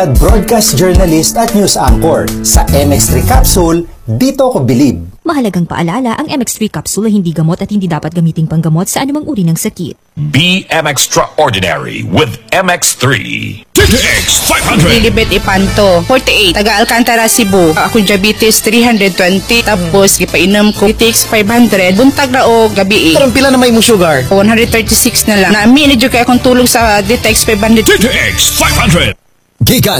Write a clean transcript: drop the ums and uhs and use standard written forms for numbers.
Broadcast journalist at news anchor sa MX3 Capsule, dito ko bilib. Mahalagang paalala, ang MX3 capsule ay hindi gamot at hindi dapat gamiting panggamot sa anumang uri ng sakit. Be extraordinary with MX3. TTX 500. Lilibet Ipanto, 48, taga Alcantara, Cebu. Ako diabetes 320, tapos ipainom ko TTX 500, buntag na o gabi. Karang pila na may mong sugar? 136 na lang. Nami, medyo kaya akong tulog sa TTX 500. TTX 500. Gikan